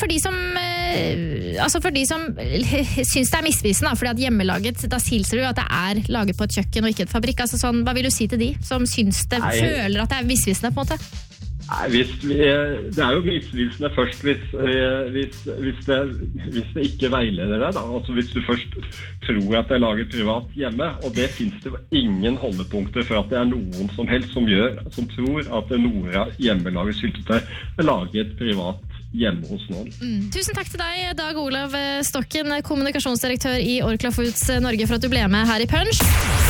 for de som syns det er misvisende, fordi at hjemmelaget, da hilser du at det er laget på et kjøkken og ikke et fabrikk. Altså sånn, hva vil du si til de som syns det, føler at det er misvisende på en måte? Nei, det er jo misvisende først hvis det ikke veileder deg da. Altså hvis du først tror at det er laget privat hjemme, og det finnes det jo ingen holdepunkter for at det er noen som helst som tror at Nora hjemmelaget syltetøy er laget privat hjemme hos noen. Tusen takk til deg, Dag Olav Stokken, kommunikasjonsdirektør i Orkla Foods Norge, for at du ble med her i Punch.